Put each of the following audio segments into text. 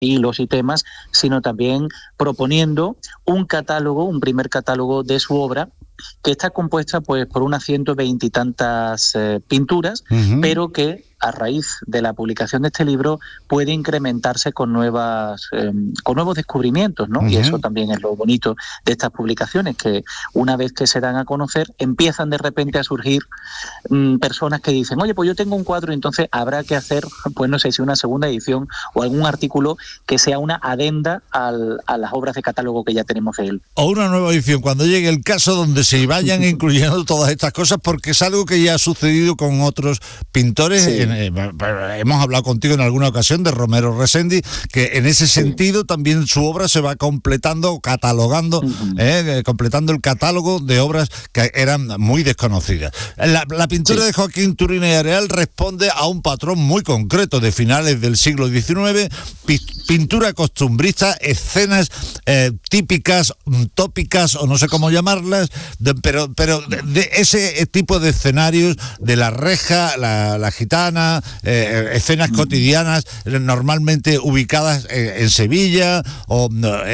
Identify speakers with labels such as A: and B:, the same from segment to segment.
A: estilos y temas, sino también proponiendo un catálogo, un primer catálogo de su obra, que está compuesta pues por unas 120 y tantas pinturas, pero que a raíz de la publicación de este libro puede incrementarse con nuevos descubrimientos, ¿no? Y eso también es lo bonito de estas publicaciones, que una vez que se dan a conocer, empiezan de repente a surgir personas que dicen, oye, pues yo tengo un cuadro, entonces habrá que hacer, pues no sé si una segunda edición o algún artículo que sea una adenda a las obras de catálogo que ya tenemos de él.
B: O una nueva edición, cuando llegue el caso donde se vayan incluyendo todas estas cosas, porque es algo que ya ha sucedido con otros pintores.
A: Sí.
B: Hemos hablado contigo en alguna ocasión de Romero Reséndiz, que en ese sentido también su obra se va completando, catalogando, completando el catálogo de obras que eran muy desconocidas. La pintura de Joaquín Turina y Areal responde a un patrón muy concreto de finales del siglo XIX, pintura costumbrista, escenas típicas, tópicas o no sé cómo llamarlas, pero de ese tipo de escenarios, de la reja, la gitana, escenas cotidianas normalmente ubicadas en Sevilla o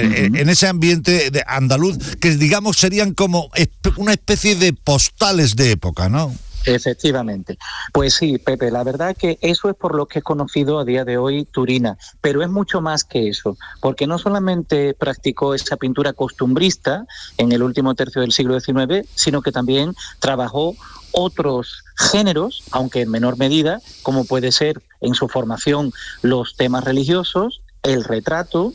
B: en ese ambiente de andaluz, que digamos serían como una especie de postales de época, ¿no?
A: Efectivamente. Pues sí, Pepe, la verdad que eso es por lo que es conocido a día de hoy Turina, pero es mucho más que eso, porque no solamente practicó esa pintura costumbrista en el último tercio del siglo XIX, sino que también trabajó otros géneros, aunque en menor medida, como puede ser en su formación los temas religiosos, el retrato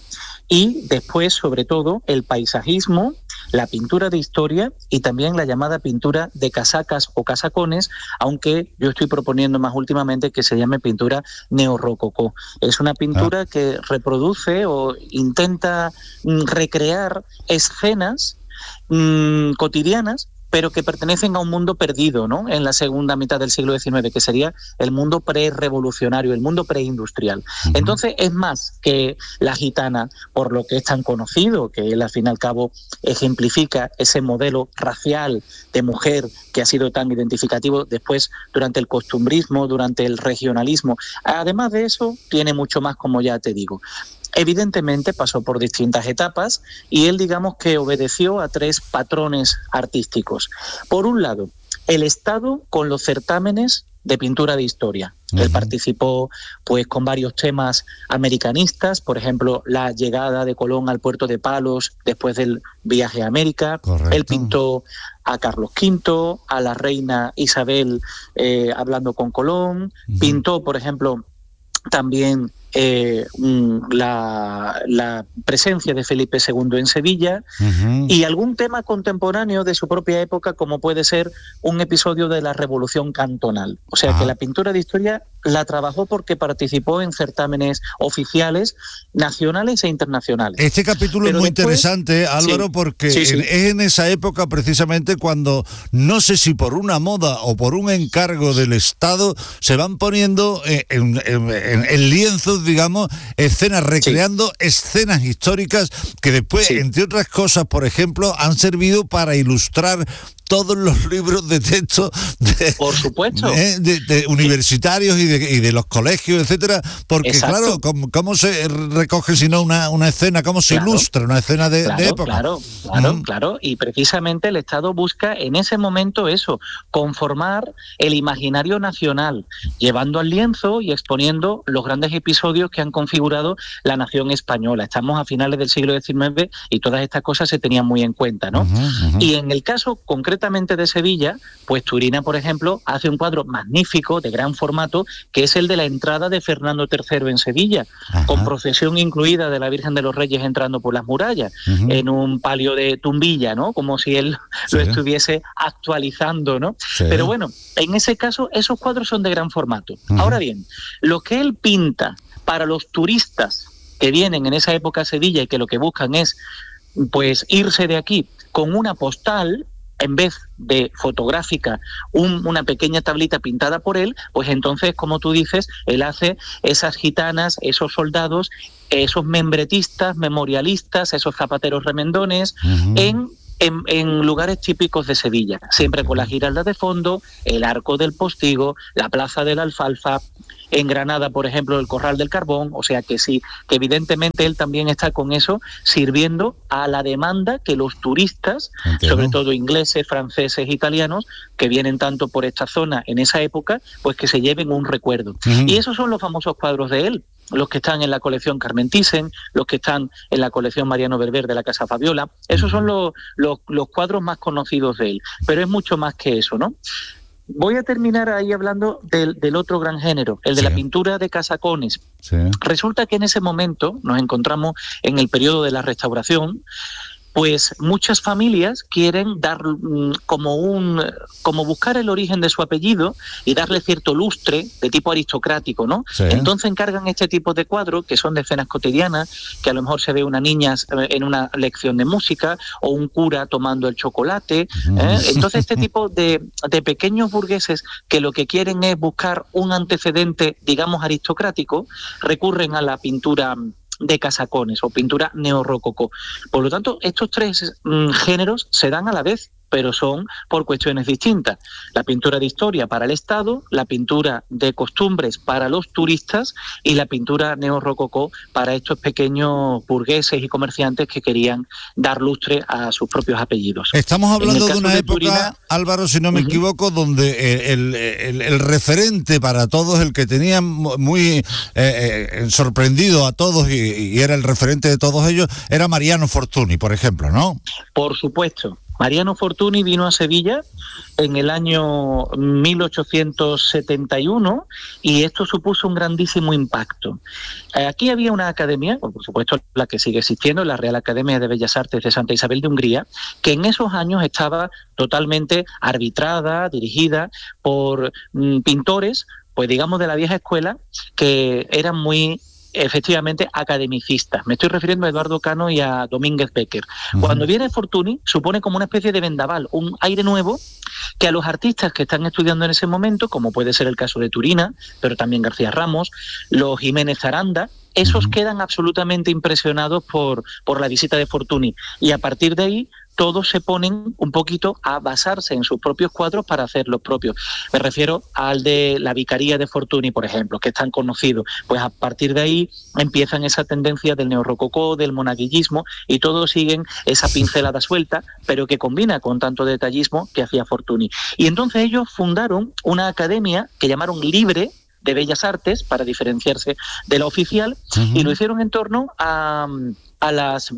A: y después, sobre todo, el paisajismo, la pintura de historia y también la llamada pintura de casacas o casacones, aunque yo estoy proponiendo más últimamente que se llame pintura neorrococó. Es una pintura que reproduce o intenta recrear escenas cotidianas, pero que pertenecen a un mundo perdido, ¿no?, en la segunda mitad del siglo XIX, que sería el mundo pre-revolucionario, el mundo preindustrial. Entonces es más que la gitana, por lo que es tan conocido, que él al fin y al cabo ejemplifica ese modelo racial de mujer que ha sido tan identificativo después durante el costumbrismo, durante el regionalismo. Además de eso, tiene mucho más, como ya te digo. Evidentemente pasó por distintas etapas y él, digamos, que obedeció a tres patrones artísticos. Por un lado, el Estado con los certámenes de pintura de historia. Él participó pues con varios temas americanistas, por ejemplo, la llegada de Colón al puerto de Palos después del viaje a América.
B: Correcto.
A: Él pintó a Carlos V, a la reina Isabel hablando con Colón. Pintó, por ejemplo, también la presencia de Felipe II en Sevilla y algún tema contemporáneo de su propia época, como puede ser un episodio de la Revolución Cantonal. O sea que la pintura de historia la trabajó porque participó en certámenes oficiales nacionales e internacionales.
B: Este capítulo es muy interesante, Álvaro, porque es en esa época precisamente cuando, no sé si por una moda o por un encargo del Estado, se van poniendo en lienzos, digamos, escenas, recreando escenas históricas que después, entre otras cosas, por ejemplo, han servido para ilustrar todos los libros de texto por supuesto, de universitarios y de los colegios, etcétera, porque exacto, claro, ¿cómo se recoge si no una escena, cómo se ilustra una escena de época?
A: Claro, y precisamente el Estado busca en ese momento eso, conformar el imaginario nacional, llevando al lienzo y exponiendo los grandes episodios que han configurado la nación española. Estamos a finales del siglo XIX y todas estas cosas se tenían muy en cuenta, ¿no? Y en el caso concretamente de Sevilla, pues Turina, por ejemplo, hace un cuadro magnífico, de gran formato, que es el de la entrada de Fernando III en Sevilla, con procesión incluida de la Virgen de los Reyes entrando por las murallas, en un palio de tumbilla, ¿no?, como si él lo estuviese actualizando, ¿no? Pero bueno, en ese caso, esos cuadros son de gran formato. Ahora bien, lo que él pinta para los turistas que vienen en esa época a Sevilla y que lo que buscan es, pues, irse de aquí con una postal, en vez de fotográfica, una pequeña tablita pintada por él, pues entonces, como tú dices, él hace esas gitanas, esos soldados, esos membretistas, memorialistas, esos zapateros remendones, en en lugares típicos de Sevilla, siempre con la Giralda de fondo, el Arco del Postigo, la Plaza de la Alfalfa, en Granada, por ejemplo, el Corral del Carbón, o sea que sí, que evidentemente él también está con eso sirviendo a la demanda que los turistas, sobre todo ingleses, franceses, italianos, que vienen tanto por esta zona en esa época, pues que se lleven un recuerdo. Y esos son los famosos cuadros de él, los que están en la colección Carmen Thyssen, los que están en la colección Mariano Berber de la Casa Fabiola. Esos son los cuadros más conocidos de él, pero es mucho más que eso, ¿no? Voy a terminar ahí hablando del otro gran género, el de la pintura de casacones. Resulta que en ese momento nos encontramos en el periodo de la Restauración, pues muchas familias quieren dar como buscar el origen de su apellido y darle cierto lustre de tipo aristocrático, ¿no? Entonces encargan este tipo de cuadros que son de escenas cotidianas, que a lo mejor se ve una niña en una lección de música o un cura tomando el chocolate. Entonces este tipo de pequeños burgueses que lo que quieren es buscar un antecedente, digamos, aristocrático, recurren a la pintura de casacones o pintura neorrococó. Por lo tanto, estos tres géneros se dan a la vez, pero son por cuestiones distintas. La pintura de historia para el Estado, la pintura de costumbres para los turistas y la pintura neorrococó para estos pequeños burgueses y comerciantes que querían dar lustre a sus propios apellidos.
B: Estamos hablando de una época, Turina, Álvaro, si no me equivoco, donde el referente para todos, el que tenía muy sorprendido a todos y era el referente de todos ellos, era Mariano Fortuny, por ejemplo, ¿no?
A: Por supuesto. Mariano Fortuny vino a Sevilla en el año 1871 y esto supuso un grandísimo impacto. Aquí había una academia, por supuesto la que sigue existiendo, la Real Academia de Bellas Artes de Santa Isabel de Hungría, que en esos años estaba totalmente arbitrada, dirigida por pintores, pues digamos de la vieja escuela, que eran muy efectivamente academicistas. Me estoy refiriendo a Eduardo Cano y a Domínguez Becker. Cuando viene Fortuny, supone como una especie de vendaval, un aire nuevo que a los artistas que están estudiando en ese momento, como puede ser el caso de Turina, pero también García Ramos, los Jiménez Aranda, esos quedan absolutamente impresionados por la visita de Fortuny. Y a partir de ahí, todos se ponen un poquito a basarse en sus propios cuadros para hacer los propios. Me refiero al de la Vicaría de Fortuny, por ejemplo, que es tan conocido. Pues a partir de ahí empiezan esa tendencia del neorrococó, del monaguillismo, y todos siguen esa pincelada suelta, pero que combina con tanto detallismo que hacía Fortuny. Y entonces ellos fundaron una academia que llamaron Libre de Bellas Artes, para diferenciarse de la oficial, y lo hicieron en torno a las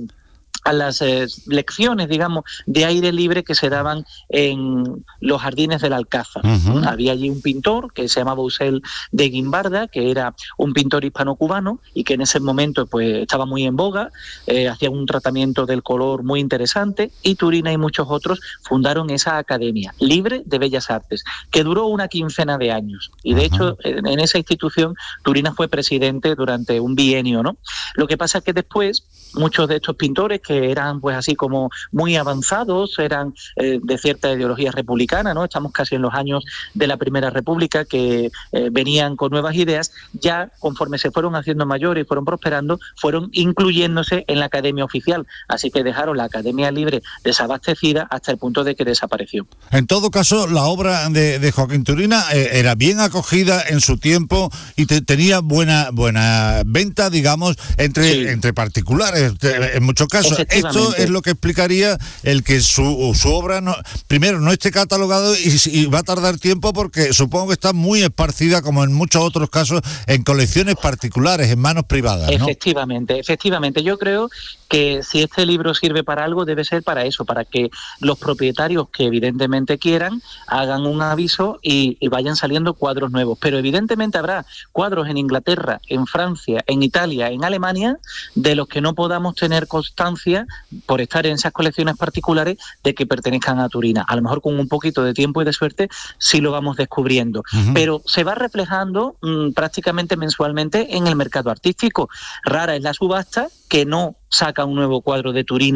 A: lecciones, digamos, de aire libre que se daban en los jardines del Alcázar. Había allí un pintor que se llamaba Eusel de Guimbarda, que era un pintor hispano-cubano y que en ese momento pues estaba muy en boga, hacía un tratamiento del color muy interesante, y Turina y muchos otros fundaron esa academia Libre de Bellas Artes, que duró una quincena de años. Y de hecho, en esa institución, Turina fue presidente durante un bienio, ¿no? Lo que pasa es que después, muchos de estos pintores que eran pues así como muy avanzados, eran de cierta ideología republicana, ¿no? Estamos casi en los años de la Primera República, que venían con nuevas ideas, ya conforme se fueron haciendo mayores y fueron prosperando, fueron incluyéndose en la academia oficial, así que dejaron la Academia Libre desabastecida hasta el punto de que desapareció.
B: En todo caso, la obra de Joaquín Turina era bien acogida en su tiempo y tenía buena venta, digamos, entre particulares, en muchos casos. Esto es lo que explicaría el que su obra primero no esté catalogado y va a tardar tiempo, porque supongo que está muy esparcida, como en muchos otros casos, en colecciones particulares, en manos privadas, ¿no?
A: Efectivamente. Yo creo que si este libro sirve para algo, debe ser para eso, para que los propietarios que evidentemente quieran hagan un aviso y vayan saliendo cuadros nuevos. Pero evidentemente habrá cuadros en Inglaterra, en Francia, en Italia, en Alemania, de los que no podamos tener constancia por estar en esas colecciones particulares de que pertenezcan a Turina. A lo mejor con un poquito de tiempo y de suerte sí lo vamos descubriendo, pero se va reflejando prácticamente mensualmente en el mercado artístico. Rara es la subasta que no saca un nuevo cuadro de Turina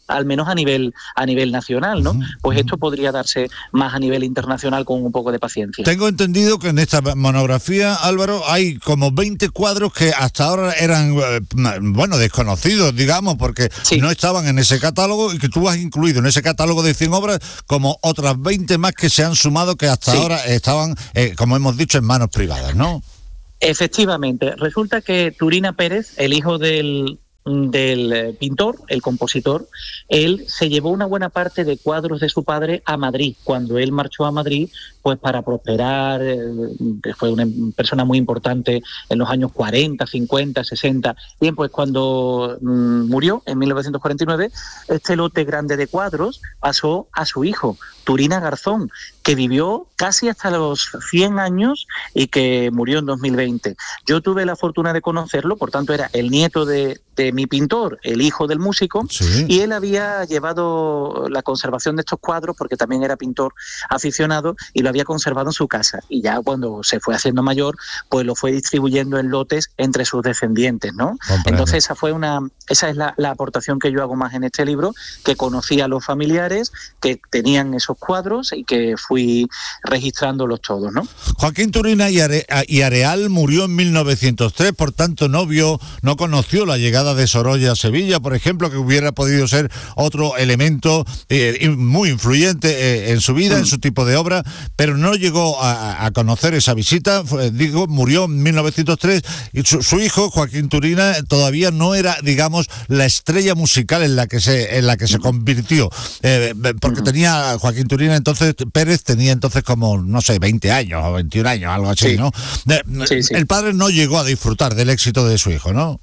A: al menos a nivel nacional, ¿no? Pues esto podría darse más a nivel internacional con un poco de paciencia.
B: Tengo entendido que en esta monografía, Álvaro, hay como 20 cuadros que hasta ahora eran, desconocidos, digamos, porque no estaban en ese catálogo, y que tú has incluido en ese catálogo de 100 obras como otras 20 más que se han sumado, que hasta ahora estaban, como hemos dicho, en manos privadas, ¿no?
A: Efectivamente. Resulta que Turina Pérez, el hijo del pintor, el compositor, él se llevó una buena parte de cuadros de su padre a Madrid. Cuando él marchó a Madrid, pues para prosperar, que fue una persona muy importante en los años 40, 50, 60. Bien, pues cuando murió en 1949, este lote grande de cuadros pasó a su hijo, Turina Garzón, que vivió casi hasta los 100 años y que murió en 2020. Yo tuve la fortuna de conocerlo, por tanto era el nieto de mi pintor, el hijo del músico, y él había llevado la conservación de estos cuadros, porque también era pintor aficionado, y lo había conservado en su casa. Y ya cuando se fue haciendo mayor, pues lo fue distribuyendo en lotes entre sus descendientes, ¿no? Comprendo. Entonces esa es la aportación que yo hago más en este libro, que conocí a los familiares que tenían esos cuadros y que fui registrándolos todos, ¿no?
B: Joaquín Turina y Areal murió en 1903, por tanto no conoció la llegada de Sorolla a Sevilla, por ejemplo, que hubiera podido ser otro elemento muy influyente en su vida, en su tipo de obra, pero no llegó a conocer esa visita. Murió en 1903 y su hijo, Joaquín Turina, todavía no era, digamos, la estrella musical en la que se convirtió, porque Joaquín Turina Pérez tenía entonces como, no sé, 20 años o 21 años, algo así, ¿no? El padre no llegó a disfrutar del éxito de su hijo, ¿no?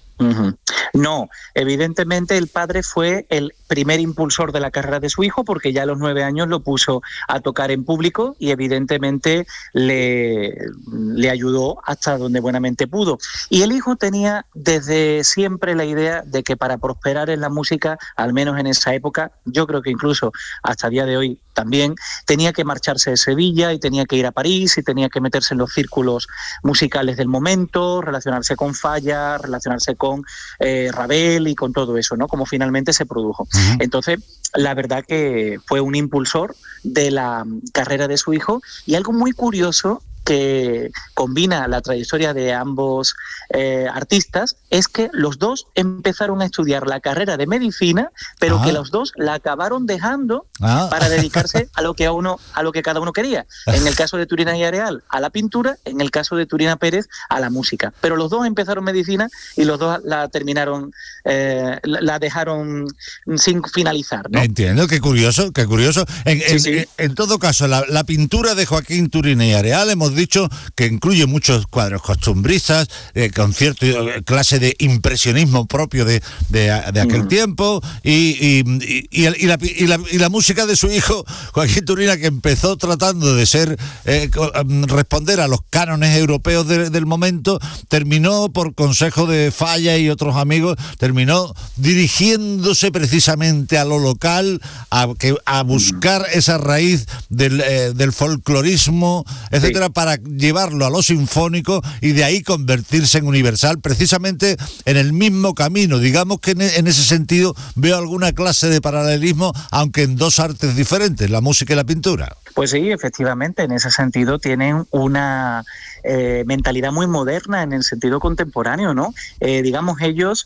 A: No, evidentemente el padre fue el primer impulsor de la carrera de su hijo, porque ya a los 9 años lo puso a tocar en público y evidentemente le ayudó hasta donde buenamente pudo. Y el hijo tenía desde siempre la idea de que para prosperar en la música, al menos en esa época, yo creo que incluso hasta el día de hoy también, tenía que marcharse de Sevilla y tenía que ir a París y tenía que meterse en los círculos musicales del momento, relacionarse con Falla, relacionarse con Ravel y con todo eso, ¿no? Como finalmente se produjo. Entonces, la verdad que fue un impulsor de la carrera de su hijo, y algo muy curioso que combina la trayectoria de ambos artistas es que los dos empezaron a estudiar la carrera de medicina, pero que los dos la acabaron dejando para dedicarse a lo que cada uno quería. En el caso de Turina y Areal, a la pintura; en el caso de Turina Pérez, a la música. Pero los dos empezaron medicina y los dos la terminaron, la dejaron sin finalizar, ¿no?
B: Entiendo, qué curioso. En todo caso, la pintura de Joaquín Turina y Areal, hemos dicho que incluye muchos cuadros costumbristas, con cierta clase de impresionismo propio de aquel tiempo, y la música de su hijo, Joaquín Turina, que empezó tratando de responder a los cánones europeos del momento, terminó, por consejo de Falla y otros amigos, terminó dirigiéndose precisamente a lo local, a buscar esa raíz del folclorismo, etcétera, para llevarlo a lo sinfónico y de ahí convertirse en universal, precisamente en el mismo camino. Digamos que en ese sentido veo alguna clase de paralelismo, aunque en dos artes diferentes, la música y la pintura.
A: Pues sí, efectivamente, en ese sentido tienen una mentalidad muy moderna en el sentido contemporáneo, ¿no? Digamos, ellos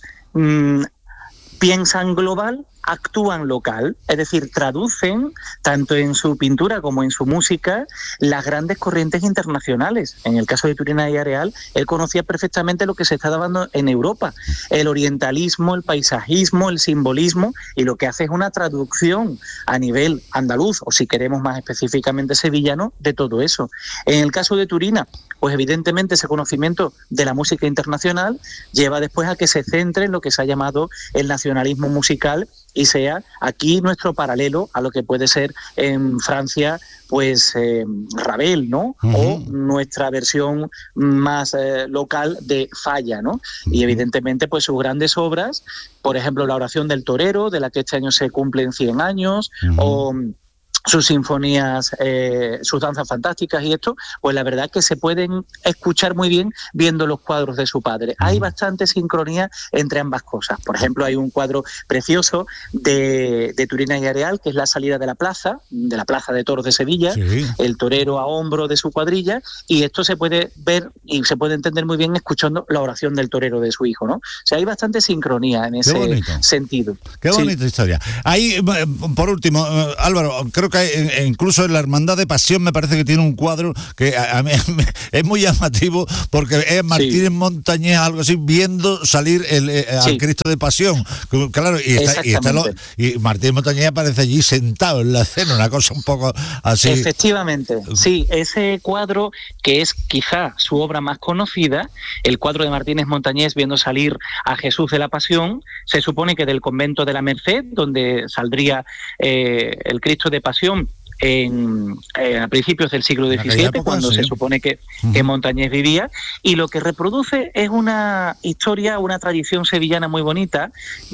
A: piensan global, actúan local, es decir, traducen tanto en su pintura como en su música las grandes corrientes internacionales. En el caso de Turina y Areal, él conocía perfectamente lo que se estaba dando en Europa, el orientalismo, el paisajismo, el simbolismo, y lo que hace es una traducción a nivel andaluz, o si queremos más específicamente sevillano, de todo eso. En el caso de Turina, pues evidentemente ese conocimiento de la música internacional lleva después a que se centre en lo que se ha llamado el nacionalismo musical, y sea aquí nuestro paralelo a lo que puede ser en Francia, pues Ravel, ¿no? O nuestra versión más local de Falla, ¿no? Y evidentemente pues sus grandes obras, por ejemplo la Oración del Torero, de la que este año se cumplen 100 años, o sus sinfonías, sus danzas fantásticas y esto, pues la verdad que se pueden escuchar muy bien viendo los cuadros de su padre. Hay bastante sincronía entre ambas cosas. Por ejemplo, hay un cuadro precioso de Turina y Areal, que es la salida de la plaza de toros de Sevilla, sí. El torero a hombro de su cuadrilla, y esto se puede ver y se puede entender muy bien escuchando la oración del torero de su hijo, ¿no? O sea, hay bastante sincronía en ese sentido.
B: Qué bonita historia. Ahí, por último, Álvaro, creo que incluso en la Hermandad de Pasión me parece que tiene un cuadro que a mí es muy llamativo, porque es Martínez Montañés, algo así, viendo salir al Cristo de Pasión. Claro, y Martínez Montañés aparece allí sentado en la escena, una cosa un poco así.
A: Efectivamente, sí, ese cuadro, que es quizá su obra más conocida, el cuadro de Martínez Montañés viendo salir a Jesús de la Pasión, se supone que del convento de la Merced, donde saldría el Cristo de Pasión a principios del siglo XVII, cuando se supone que Montañés vivía, y lo que reproduce es una historia, una tradición sevillana muy bonita,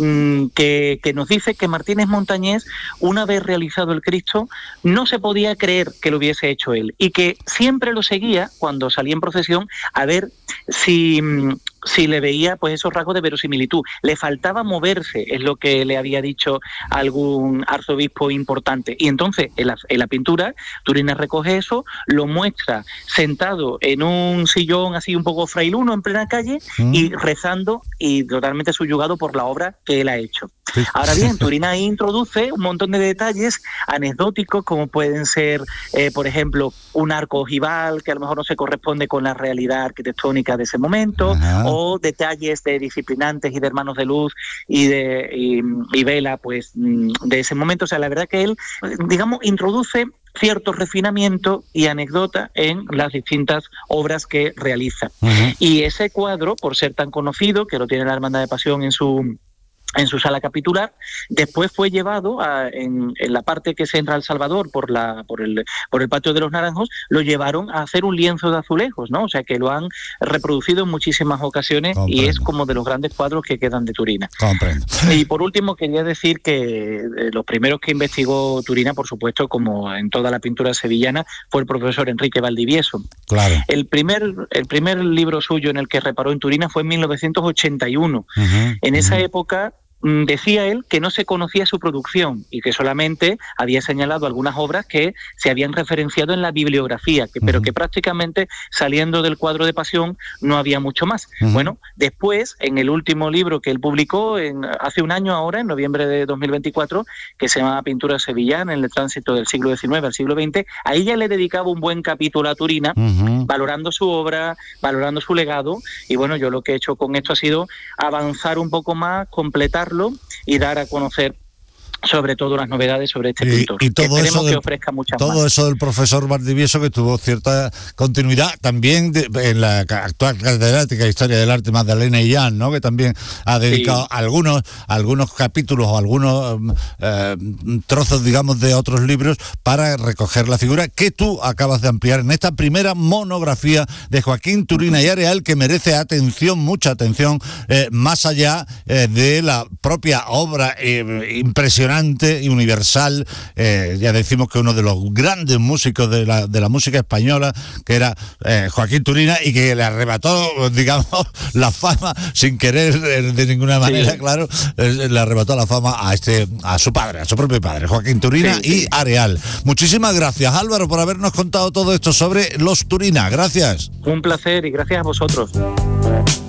A: que nos dice que Martínez Montañés, una vez realizado el Cristo, no se podía creer que lo hubiese hecho él, y que siempre lo seguía cuando salía en procesión a ver si le veía pues esos rasgos de verosimilitud. Le faltaba moverse, es lo que le había dicho algún arzobispo importante. Y entonces, en la pintura, Turina recoge eso, lo muestra sentado en un sillón así un poco frailuno en plena calle y rezando y totalmente subyugado por la obra que él ha hecho. Ahora bien, Turina ahí introduce un montón de detalles anecdóticos, como pueden ser, por ejemplo, un arco ojival que a lo mejor no se corresponde con la realidad arquitectónica de ese momento, o detalles de disciplinantes y de hermanos de luz y vela, pues de ese momento. O sea, la verdad que él, digamos, introduce cierto refinamiento y anécdota en las distintas obras que realiza. Y ese cuadro, por ser tan conocido, que lo tiene la Hermandad de Pasión en su sala capitular, después fue llevado en la parte que se entra al Salvador por el patio de los Naranjos, lo llevaron a hacer un lienzo de azulejos, ¿no? O sea que lo han reproducido en muchísimas ocasiones. Comprendo. Y es como de los grandes cuadros que quedan de Turina.
B: Comprendo.
A: Y por último quería decir que los primeros que investigó Turina, por supuesto, como en toda la pintura sevillana, fue el profesor Enrique Valdivieso.
B: Claro.
A: El primer libro suyo en el que reparó en Turina fue en 1981. En esa época decía él que no se conocía su producción y que solamente había señalado algunas obras que se habían referenciado en la bibliografía, pero que prácticamente saliendo del cuadro de Pasión no había mucho más. Bueno, después, en el último libro que él publicó hace un año ahora, en noviembre de 2024, que se llama Pintura Sevillana en el tránsito del siglo XIX al siglo XX, ahí ya le dedicaba un buen capítulo a Turina, valorando su obra, valorando su legado, y bueno, yo lo que he hecho con esto ha sido avanzar un poco más, completar y dar a conocer sobre todo las novedades sobre este pintor.
B: Y todo
A: esperemos
B: eso
A: que ofrezca muchas más.
B: Todo eso del profesor Valdivieso, que tuvo cierta continuidad también en la actual catedrática de Historia del Arte Magdalena Illán, ¿no? Que también ha dedicado algunos capítulos o algunos trozos, digamos, de otros libros para recoger la figura que tú acabas de ampliar en esta primera monografía de Joaquín Turina y Areal, que merece atención, mucha atención, más allá de la propia obra impresionante y universal. Ya decimos que uno de los grandes músicos de la música española, que era Joaquín Turina, y que le arrebató, digamos, la fama sin querer de ninguna manera, claro, le arrebató la fama a su padre, a su propio padre, Joaquín Turina y Areal. Muchísimas gracias, Álvaro, por habernos contado todo esto sobre los Turina. Gracias.
A: Un placer y gracias a vosotros.